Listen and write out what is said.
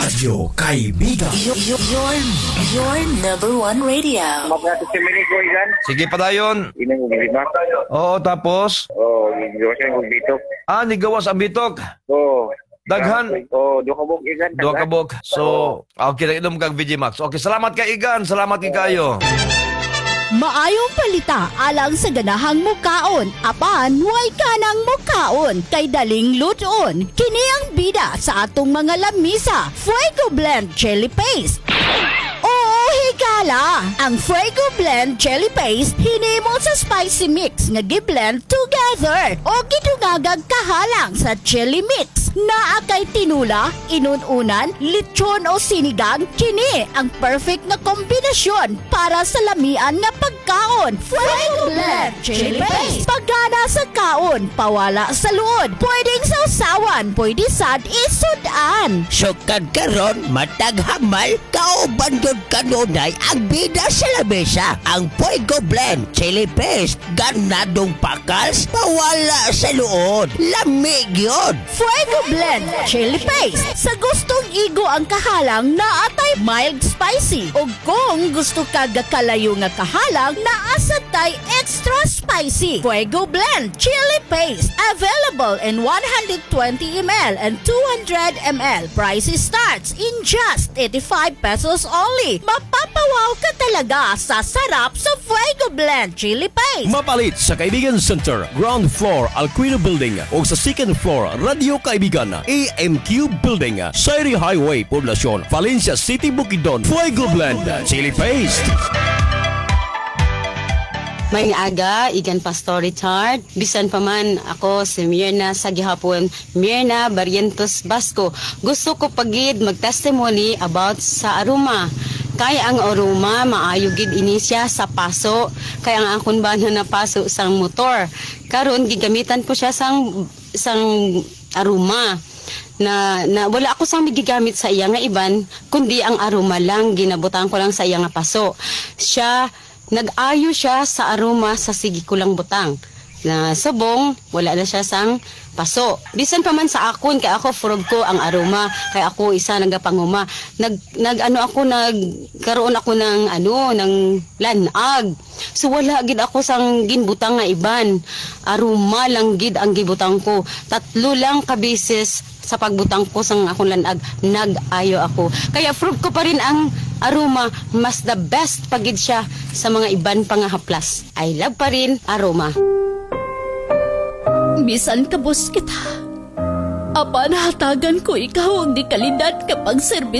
Radyo Kaibigan. Your number one radio. Magnato si Minig ko, Igan. Sige pa dayon. Inang lima. Oo, tapos? Gawas siya ng bitok. Nigawas ang bitok. Daghan. Doon kabog, Igan. Doon kabog. So, okay na inom kag VG Max. Okay, salamat kay Igan. Salamat kay kayo. Maayong palita alang sa ganahang mukaon. Apan, way kanang mukaon. Kay daling luton. Kini ang bida sa atong mga lamisa. Fuego Blend Chili Paste. Oo, higala! Ang Fuego Blend Chili Paste hinimo sa spicy mix nga gi-blend together o gidungagag kahalang sa chili mix. Naa kay tinula, inununan, lechon o sinigang, kini ang perfect na kombinasyon para sa lamian nga pagkaon. Fuego Blend Chili Paste. Pagana sa kaon, pawala sa luod. Pwedeng sausawan, pwede sad isudan. Sukad karon matag hamal kauban jud kanunay ang bida sa lamesa. Ang Fuego Blend Chili Paste ganadong pakals pawala sa luod. Lamig yun. Fuego Blend Chili Paste. Sa gustong igo ang kahalang na atay mild spicy. O kung gusto ka gakalayo nga kahalang na asatay extra spicy. Fuego Blend Chili Paste. Available in 120 ml and 200 ml. Price starts in just 85 pesos only. Mapapawaw ka talaga sa sarap sa Fuego Blend Chili Paste. Mapalit sa Kaibigan Center, ground floor, Alquino Building o sa second floor, Radio Kaibigan, AMQ Building, Sairi Highway, Poblacion, Valencia City, Bukidnon. Fuego Blend Chili Paste. May aga, Igan Pastor Richard. Bisan pa man ako si Mirna sa gihapon, Mirna Barrientos Basco. Gusto ko pagid mag-testimony about sa aroma. Kaya ang aroma, maayo gid ini siya sa paso. Kaya ang akon ba na napaso sang motor. Karon gigamitan ko siya sang aroma. Na wala ako sang gigamit sa iya nga iban, kundi ang aroma lang, ginabutan ko lang sa iya nga paso. Nag-ayo siya sa aroma sa sige ko lang butang. Na subong, wala na siya sang paso. Bisan pa man sa akon, kaya ako furog ko ang aroma, kaya ako isa nagapanguma. Nagkaroon ako ng lanag. So wala gid ako sang ginbutang nga iban. Aroma lang gid ang gibutang ko. 3 lang ka beses sa pagbutang ko sang akong lanag, nag-ayo ako. Kaya proof ko pa rin ang aroma, mas the best pagid siya sa mga iban pang haplas. I love pa rin aroma. Bisan kabos kita. Apan hatagan ko ikaw ang di kalidad kapag